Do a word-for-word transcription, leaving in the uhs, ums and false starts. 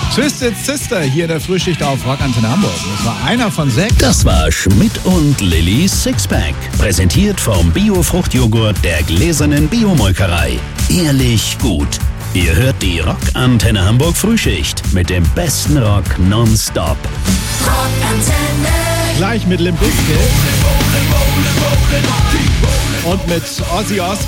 Twisted Sister hier in der Frühschicht auf Rockantenne Hamburg. Das war einer von sechs. Das war Schmidt und Lillys Sixpack. Präsentiert vom Bio-Fruchtjoghurt der gläsernen Biomolkerei. Ehrlich gut. Ihr hört die Rockantenne Hamburg Frühschicht mit dem besten Rock nonstop. Rockantenne. Gleich mit Limp Bizkit und mit Ozzy Osbourne.